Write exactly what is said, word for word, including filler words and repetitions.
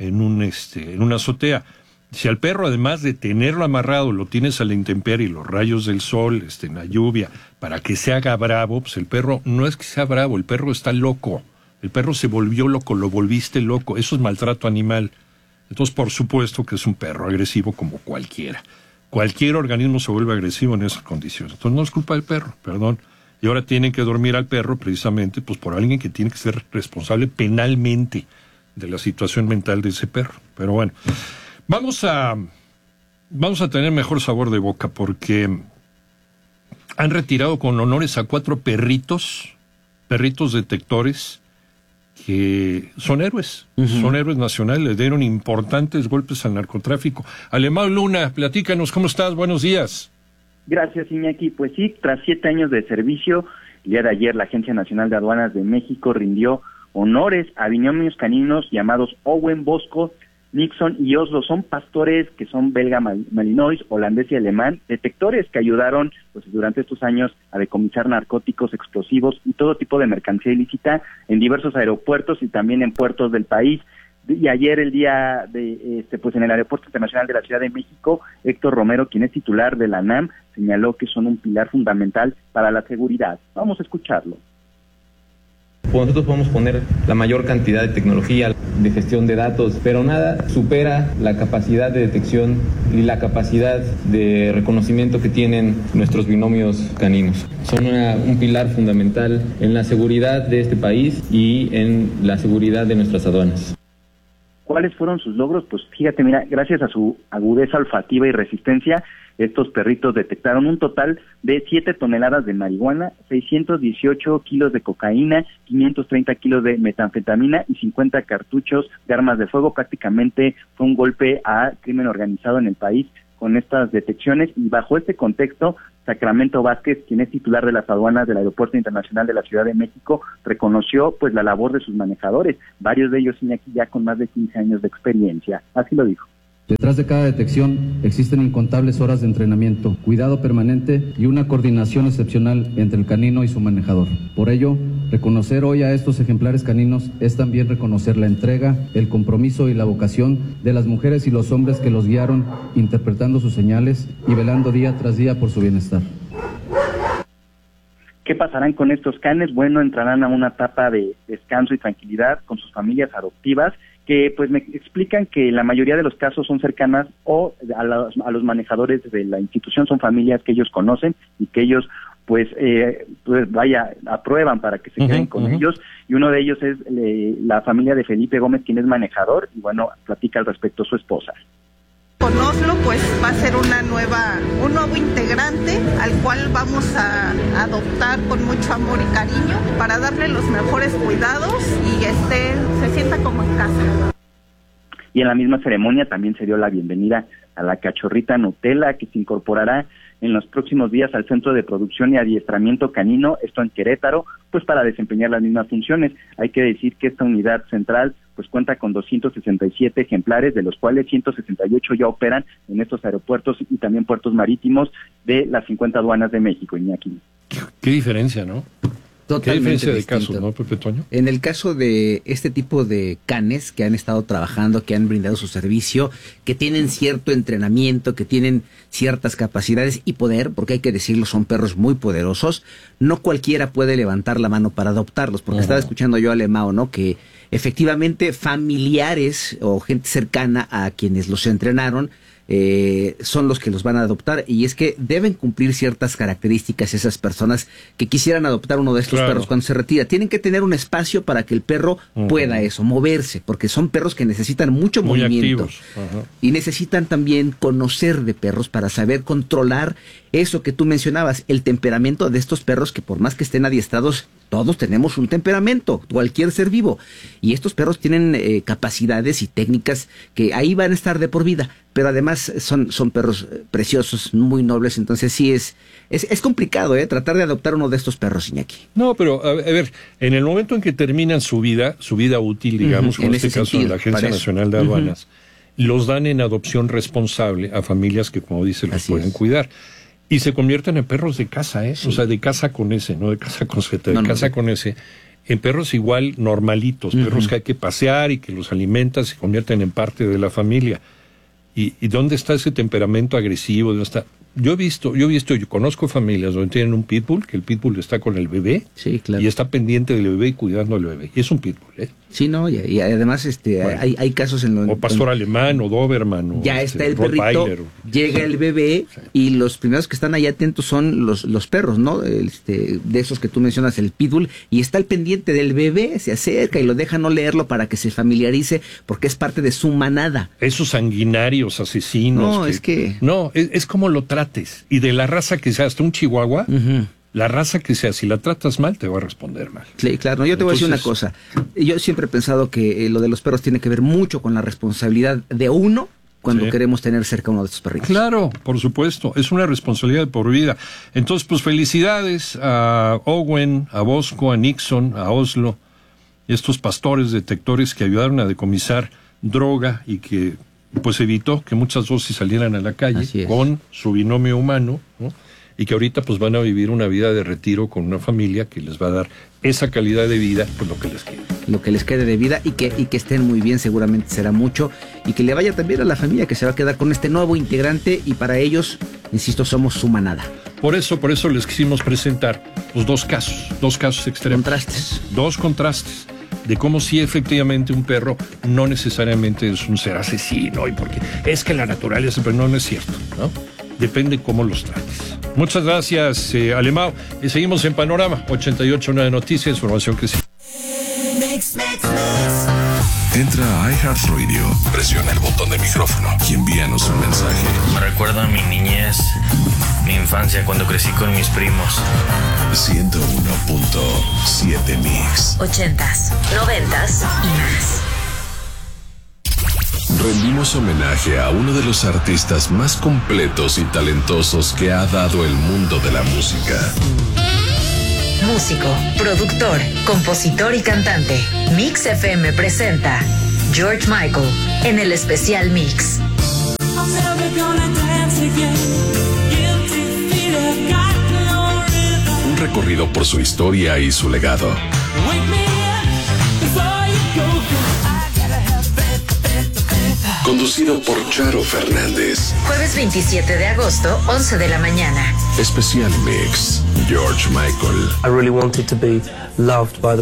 en un este en una azotea. Si al perro, además de tenerlo amarrado, lo tienes a la intemperie, los rayos del sol, este, en la lluvia, para que se haga bravo, pues el perro no es que sea bravo, el perro está loco. El perro se volvió loco, lo volviste loco. Eso es maltrato animal. Entonces, por supuesto que es un perro agresivo como cualquiera. Cualquier organismo se vuelve agresivo en esas condiciones. Entonces, no es culpa del perro, perdón. Y ahora tienen que dormir al perro precisamente pues por alguien que tiene que ser responsable penalmente de la situación mental de ese perro. Pero bueno, vamos a, vamos a tener mejor sabor de boca porque han retirado con honores a cuatro perritos, perritos detectores, que son héroes, uh-huh. son héroes nacionales, le dieron importantes golpes al narcotráfico. Alemão Luna, platícanos, ¿cómo estás? Buenos días. Gracias, Iñaki. Pues sí, tras siete años de servicio, el día de ayer la Agencia Nacional de Aduanas de México rindió honores a binomios caninos llamados Owen, Bosco, Nixon y Oslo. Son pastores que son belga, malinois, holandés y alemán, detectores que ayudaron pues durante estos años a decomisar narcóticos, explosivos y todo tipo de mercancía ilícita en diversos aeropuertos y también en puertos del país. Y ayer, el día de este pues en el Aeropuerto Internacional de la Ciudad de México, Héctor Romero, quien es titular de la ANAM, señaló que son un pilar fundamental para la seguridad. Vamos a escucharlo. Nosotros podemos poner la mayor cantidad de tecnología de gestión de datos, pero nada supera la capacidad de detección y la capacidad de reconocimiento que tienen nuestros binomios caninos. Son una, un pilar fundamental en la seguridad de este país y en la seguridad de nuestras aduanas. ¿Cuáles fueron sus logros? Pues fíjate, mira, gracias a su agudeza olfativa y resistencia, estos perritos detectaron un total de siete toneladas de marihuana, seiscientos dieciocho kilos de cocaína, quinientos treinta kilos de metanfetamina y cincuenta cartuchos de armas de fuego. Prácticamente fue un golpe a crimen organizado en el país con estas detecciones, y bajo este contexto, Sacramento Vázquez, quien es titular de las aduanas del Aeropuerto Internacional de la Ciudad de México, reconoció pues la labor de sus manejadores, varios de ellos Iñaki ya con más de quince años de experiencia. Así lo dijo. Detrás de cada detección existen incontables horas de entrenamiento, cuidado permanente y una coordinación excepcional entre el canino y su manejador. Por ello, reconocer hoy a estos ejemplares caninos es también reconocer la entrega, el compromiso y la vocación de las mujeres y los hombres que los guiaron, interpretando sus señales y velando día tras día por su bienestar. ¿Qué pasarán con estos canes? Bueno, entrarán a una etapa de descanso y tranquilidad con sus familias adoptivas, que pues me explican que la mayoría de los casos son cercanas o a los, a los manejadores de la institución, son familias que ellos conocen y que ellos pues eh, pues vaya, aprueban para que se uh-huh, queden con uh-huh. ellos, y uno de ellos es eh, la familia de Felipe Gómez, quien es manejador, y bueno, platica al respecto su esposa. Con Oslo pues va a ser una nueva, un nuevo integrante al cual vamos a adoptar con mucho amor y cariño para darle los mejores cuidados y esté, se sienta como en casa. Y en la misma ceremonia también se dio la bienvenida a la cachorrita Nutella, que se incorporará en los próximos días al Centro de Producción y Adiestramiento Canino, esto en Querétaro, pues para desempeñar las mismas funciones. Hay que decir que esta unidad central pues cuenta con doscientos sesenta y siete ejemplares, de los cuales ciento sesenta y ocho ya operan en estos aeropuertos y también puertos marítimos de las cincuenta aduanas de México, Iñaki. Qué diferencia, ¿no? Totalmente ¿Qué diferencia distinto. de casos, no, Pepe Toño? En el caso de este tipo de canes que han estado trabajando, que han brindado su servicio, que tienen cierto entrenamiento, que tienen ciertas capacidades y poder, porque hay que decirlo, son perros muy poderosos, no cualquiera puede levantar la mano para adoptarlos, porque uh-huh. estaba escuchando yo a Alemão, ¿no?, que efectivamente familiares o gente cercana a quienes los entrenaron Eh, son los que los van a adoptar, y es que deben cumplir ciertas características esas personas que quisieran adoptar uno de estos claro. perros cuando se retira. Tienen que tener un espacio para que el perro uh-huh. pueda eso, moverse, porque son perros que necesitan mucho Muy movimiento uh-huh. y necesitan también conocer de perros para saber controlar eso que tú mencionabas, el temperamento de estos perros, que por más que estén adiestrados, todos tenemos un temperamento, cualquier ser vivo, y estos perros tienen eh, capacidades y técnicas que ahí van a estar de por vida, pero además son, son perros preciosos, muy nobles. Entonces sí es es, es complicado eh tratar de adoptar uno de estos perros, Iñaki. No, pero a ver, en el momento en que terminan su vida, su vida útil, digamos, uh-huh, en este caso sentido, de la Agencia Nacional de Aduanas, uh-huh. los dan en adopción responsable a familias que, como dice, los Así pueden es. cuidar. Y se convierten en perros de casa, ¿eh? Sí. O sea, de casa con ese, no de casa con Z, de no, casa no, con ese. en perros igual normalitos, uh-huh. perros que hay que pasear y que los alimentas, se convierten en parte de la familia. ¿Y, y dónde está ese temperamento agresivo? ¿Dónde está? Yo he visto, yo he visto, yo conozco familias donde tienen un pitbull, que el pitbull está con el bebé, sí, claro. y está pendiente del bebé y cuidando al bebé. Y es un pitbull, ¿eh? Sí, no, y, y además este bueno, hay, hay casos en los... O pastor en, alemán, o doberman, o ya este, está el perrito, Rottweiler, llega el bebé, sí. y los primeros que están ahí atentos son los, los perros, ¿no? Este, de esos que tú mencionas, el pitbull, y está el pendiente del bebé, se acerca y lo deja no leerlo para que se familiarice, porque es parte de su manada. Esos sanguinarios, asesinos. No, que, es que... No, es, es como lo trates, y de la raza que sea, hasta un chihuahua... Uh-huh. La raza que sea, si la tratas mal, te va a responder mal. Sí, claro. No, yo te Entonces, voy a decir una cosa. Yo siempre he pensado que eh, lo de los perros tiene que ver mucho con la responsabilidad de uno cuando sí. queremos tener cerca uno de estos perritos. Claro, por supuesto. Es una responsabilidad por vida. Entonces, pues felicidades a Owen, a Bosco, a Nixon, a Oslo, estos pastores detectores que ayudaron a decomisar droga y que pues evitó que muchas dosis salieran a la calle con su binomio humano, ¿no? Y que ahorita pues van a vivir una vida de retiro con una familia que les va a dar esa calidad de vida, pues lo que les quede. Lo que les quede de vida y que, y que estén muy bien, seguramente será mucho, y que le vaya también a la familia que se va a quedar con este nuevo integrante, y para ellos, insisto, somos su manada. Por eso, por eso les quisimos presentar los dos casos, dos casos extremos. Contrastes. Dos contrastes de cómo sí efectivamente un perro no necesariamente es un ser asesino, y porque es que la naturaleza, pero no, no es cierto, ¿no? Depende cómo los trates. Muchas gracias, eh, Alemão. Y seguimos en Panorama ochenta y ocho punto nueve Noticias, información que sí. Entra a iHeartRadio, presiona el botón de micrófono y envíanos un mensaje. Me recuerda a mi niñez, mi infancia cuando crecí con mis primos. ciento uno punto siete Mix. Ochentas, noventas y más. Rendimos homenaje a uno de los artistas más completos y talentosos que ha dado el mundo de la música. Músico, productor, compositor y cantante. Mix F M presenta George Michael en el especial Mix. Un recorrido por su historia y su legado. Conducido por Charo Fernández. Jueves veintisiete de agosto, once de la mañana. Especial Mix, George Michael. I really wanted to be loved by the